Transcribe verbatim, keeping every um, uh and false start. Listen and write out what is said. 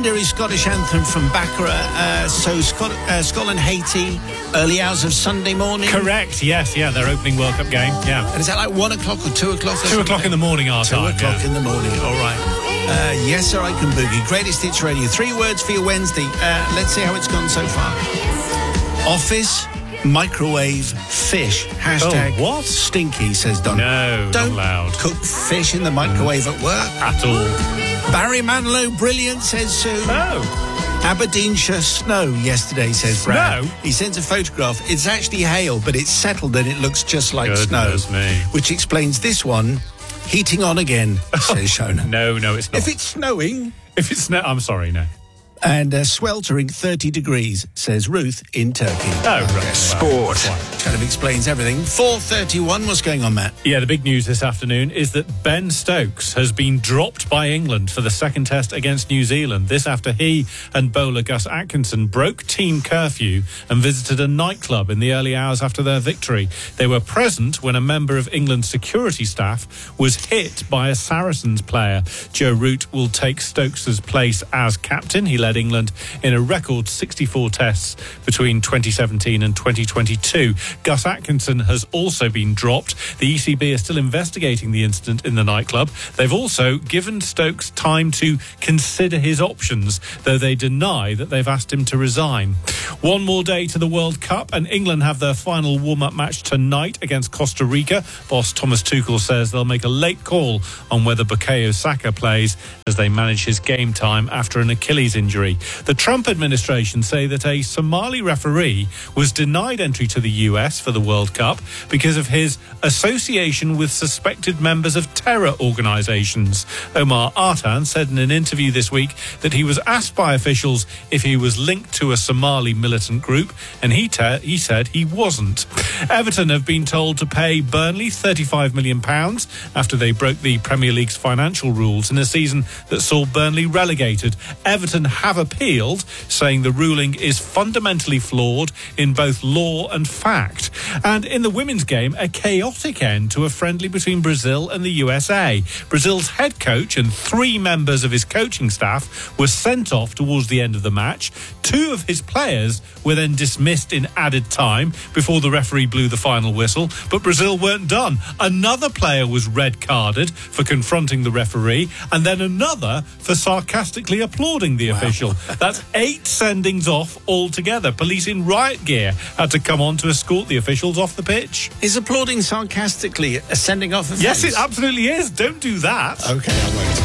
legendary Scottish anthem from Baccarat. Uh, so Scot- uh, Scotland, Haiti, early hours of Sunday morning. Correct, yes, yeah, their opening World Cup game, yeah. And is that like one o'clock or two o'clock? Or two o'clock in the morning, our two time. Two o'clock yeah. in the morning, all right. Uh, yes, sir, I can boogie. Greatest Hits Radio. Three words for your Wednesday. Uh, let's see how it's gone so far. Office, microwave, fish. Hashtag oh, what? Stinky, says Don. No, Don't not allowed. cook fish in the microwave mm. at work. At all. Barry Manilow, brilliant, says Sue. Oh. Aberdeenshire snow yesterday, says Brad. Snow? He sends a photograph. It's actually hail, but it's settled and it looks just like Goodness snow. Me. Which explains this one. Heating on again, says Shona. No, no, it's not. If it's snowing... If it's snow... I'm sorry, no. And uh, sweltering thirty degrees, says Ruth in Turkey. Oh, right. Sport. Kind of explains everything. four thirty-one, what's going on, Matt? Yeah, the big news this afternoon is that Ben Stokes has been dropped by England for the second test against New Zealand. This after he and bowler Gus Atkinson broke team curfew and visited a nightclub in the early hours after their victory. They were present when a member of England's security staff was hit by a Saracens player. Joe Root will take Stokes' place as captain. He led England in a record sixty-four tests between twenty seventeen and twenty twenty-two. Gus Atkinson has also been dropped. The E C B are still investigating the incident in the nightclub. They've also given Stokes time to consider his options, though they deny that they've asked him to resign. One more day to the World Cup, and England have their final warm-up match tonight against Costa Rica. Boss Thomas Tuchel says they'll make a late call on whether Bukayo Saka plays as they manage his game time after an Achilles injury. The Trump administration say that a Somali referee was denied entry to the U S for the World Cup because of his association with suspected members of terror organisations. Omar Artan said in an interview this week that he was asked by officials if he was linked to a Somali militant group, and he, te- he said he wasn't. Everton have been told to pay Burnley thirty-five million pounds after they broke the Premier League's financial rules in a season that saw Burnley relegated. Everton have appealed, saying the ruling is fundamentally flawed in both law and fact. And in the women's game, a chaotic end to a friendly between Brazil and the U S A. Brazil's head coach and three members of his coaching staff were sent off towards the end of the match. Two of his players were then dismissed in added time before the referee blew the final whistle, but Brazil weren't done. Another player was red-carded for confronting the referee, and then another for sarcastically applauding the wow. official. That's eight sendings off altogether. Police in riot gear had to come on to escort the officials off the pitch. Is applauding sarcastically a sending off offence? Yes, it absolutely is. Don't do that. Okay, I won't.